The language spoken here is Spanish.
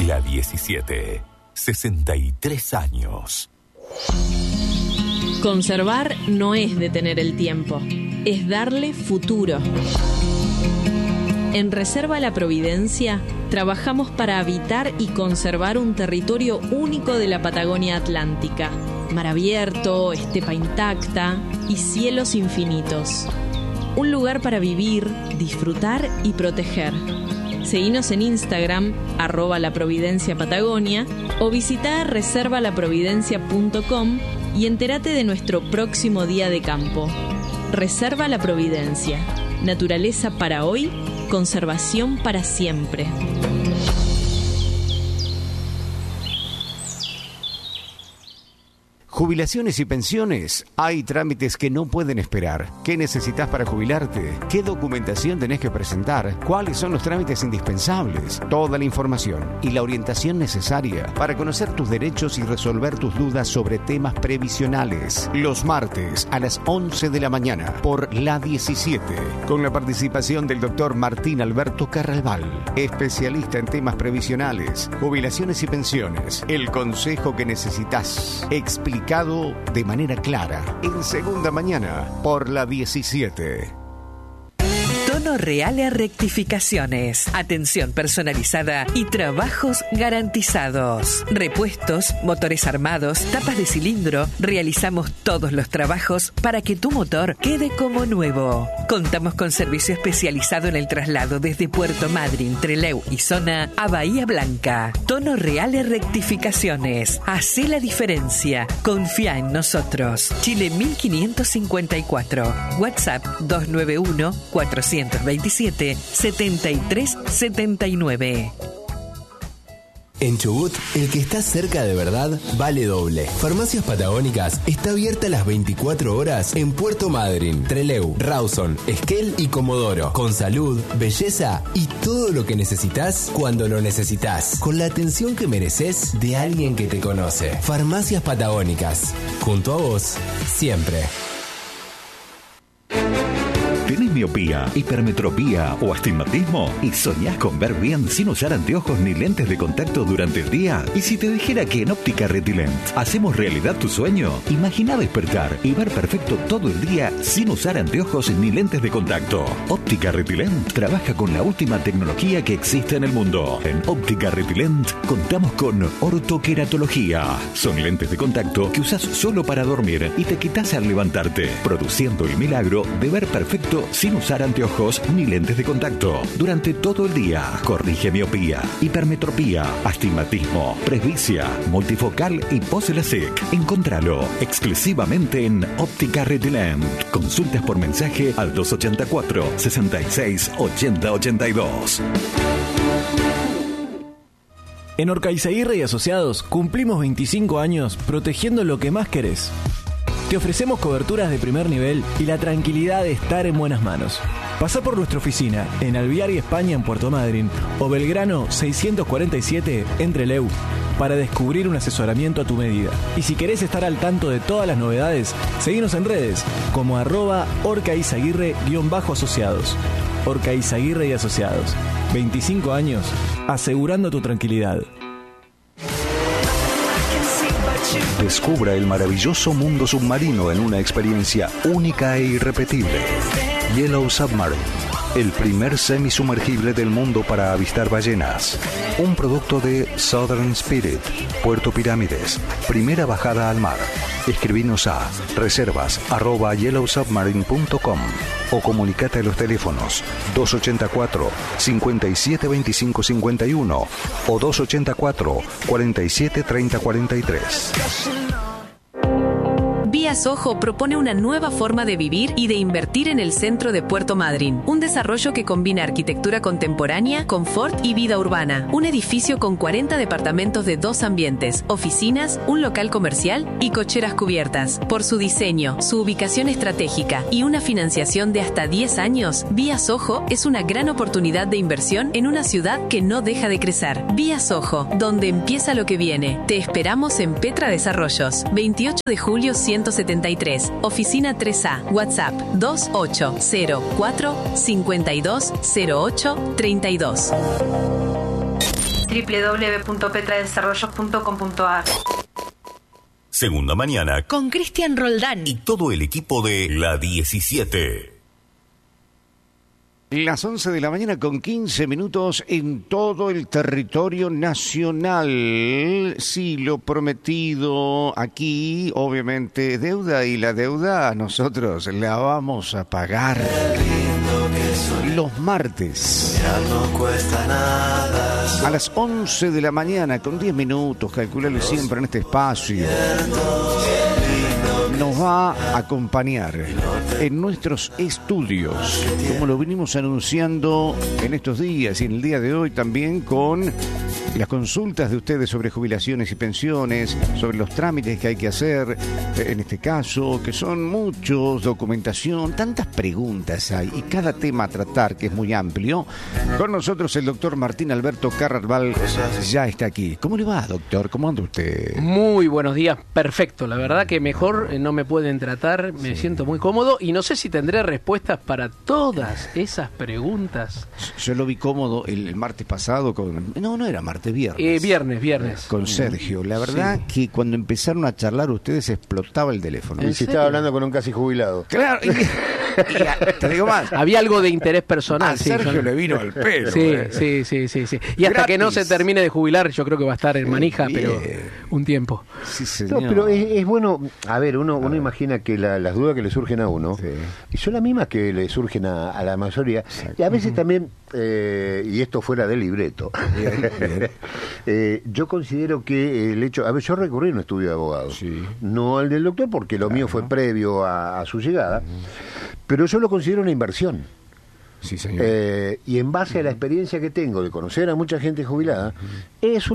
La 17. 63 años. Conservar no es detener el tiempo, es darle futuro. En Reserva La Providencia trabajamos para habitar y conservar un territorio único de la Patagonia Atlántica. Mar abierto, estepa intacta y cielos infinitos. Un lugar para vivir, disfrutar y proteger. Seguinos en Instagram, @laprovidenciapatagonia, o visita reservalaprovidencia.com y entérate de nuestro próximo día de campo. Reserva La Providencia. Naturaleza para hoy, conservación para siempre. Jubilaciones y pensiones. Hay trámites que no pueden esperar. ¿Qué necesitas para jubilarte? ¿Qué documentación tenés que presentar? ¿Cuáles son los trámites indispensables? Toda la información y la orientación necesaria para conocer tus derechos y resolver tus dudas sobre temas previsionales. Los martes a las 11 de la mañana por La 17. Con la participación del doctor Martín Alberto Carralbal, especialista en temas previsionales, jubilaciones y pensiones. El consejo que necesitas. Explicado de manera clara en Segunda Mañana por La 17. Tono Reale Rectificaciones. Atención personalizada y trabajos garantizados. Repuestos, motores armados, tapas de cilindro. Realizamos todos los trabajos para que tu motor quede como nuevo. Contamos con servicio especializado en el traslado desde Puerto Madryn, Trelew y Zona a Bahía Blanca. Tono Reale Rectificaciones. Hacé la diferencia. Confía en nosotros. Chile 1554. WhatsApp 291-427-7379. En Chubut, el que está cerca de verdad vale doble. Farmacias Patagónicas está abierta las 24 horas en Puerto Madryn, Trelew, Rawson, Esquel y Comodoro. Con salud, belleza y todo lo que necesitas cuando lo necesitas. Con la atención que mereces de alguien que te conoce. Farmacias Patagónicas. Junto a vos, siempre. ¿Tenés miopía, hipermetropía o astigmatismo? ¿Y soñás con ver bien sin usar anteojos ni lentes de contacto durante el día? ¿Y si te dijera que en Óptica Retilent hacemos realidad tu sueño? Imagina despertar y ver perfecto todo el día sin usar anteojos ni lentes de contacto. Óptica Retilent trabaja con la última tecnología que existe en el mundo. En Óptica Retilent contamos con ortoqueratología. Son lentes de contacto que usas solo para dormir y te quitas al levantarte, produciendo el milagro de ver perfecto sin usar anteojos ni lentes de contacto durante todo el día. Corrige miopía, hipermetropía, astigmatismo, presbicia, multifocal y pose-LASIK. Encontralo exclusivamente en Óptica Retilent. Consultas por mensaje al 284 66 80 82. En Orcaizaguirre y Asociados cumplimos 25 años protegiendo lo que más querés. Te ofrecemos coberturas de primer nivel y la tranquilidad de estar en buenas manos. Pasá por nuestra oficina en Alvear y España en Puerto Madryn o Belgrano 647 en Trelew para descubrir un asesoramiento a tu medida. Y si querés estar al tanto de todas las novedades, seguinos en redes como @Orcaizaguirre_asociados. Orcaizaguirre y Asociados. 25 años asegurando tu tranquilidad. Descubra el maravilloso mundo submarino en una experiencia única e irrepetible. Yellow Submarine, el primer semisumergible del mundo para avistar ballenas. Un producto de Southern Spirit, Puerto Pirámides. Primera bajada al mar. Escribinos a reservas@yellowsubmarine.com o comunicate a los teléfonos 284 57 25 51 o 284 47 30 43. Vía Soho propone una nueva forma de vivir y de invertir en el centro de Puerto Madryn. Un desarrollo que combina arquitectura contemporánea, confort y vida urbana. Un edificio con 40 departamentos de 2 ambientes, oficinas, un local comercial y cocheras cubiertas. Por su diseño, su ubicación estratégica y una financiación de hasta 10 años, Vía Soho es una gran oportunidad de inversión en una ciudad que no deja de crecer. Vía Soho, donde empieza lo que viene. Te esperamos en Petra Desarrollos, 28 de julio 173, oficina 3A, WhatsApp 2804 5208 32. www.petradesarrollos.com.ar. Segunda mañana con Cristian Roldán y todo el equipo de La 17. Las 11 de la mañana con 15 minutos en todo el territorio nacional. Sí, lo prometido aquí, obviamente, deuda, y la deuda nosotros la vamos a pagar los martes. Ya no cuesta nada. A las 11 de la mañana con 10 minutos, calculale siempre en este espacio. Nos va a acompañar en nuestros estudios, como lo venimos anunciando en estos días y en el día de hoy también, con las consultas de ustedes sobre jubilaciones y pensiones, sobre los trámites que hay que hacer, en este caso, que son muchos, documentación, tantas preguntas hay y cada tema a tratar que es muy amplio. Con nosotros el doctor Martín Alberto Carrarbal ya está aquí. ¿Cómo le va, doctor? ¿Cómo anda usted? Muy buenos días, perfecto. La verdad que mejor no me pueden tratar, me siento muy cómodo y no sé si tendré respuestas para todas esas preguntas. Yo lo vi cómodo el martes pasado con... No era martes. Viernes. Con Sergio. La verdad que cuando empezaron a charlar ustedes explotaba el teléfono. Y si estaba hablando con un casi jubilado. Claro. Y te digo más. Había algo de interés personal. A Sergio le vino al pelo. Sí. Y hasta que no se termine de jubilar, yo creo que va a estar en manija, pero un tiempo. Sí, señor. No, pero es bueno. A ver, uno imagina que las dudas que le surgen a uno, y son las mismas que le surgen a la mayoría. Exacto. Y a veces también, y esto fuera del libreto, bien. Yo considero que el hecho... A ver, yo recurrí a un estudio de abogado. Sí. No al del doctor, porque lo mío fue previo a su llegada. Pero yo lo considero una inversión. Sí, señor. Y en base a la experiencia que tengo de conocer a mucha gente jubilada, es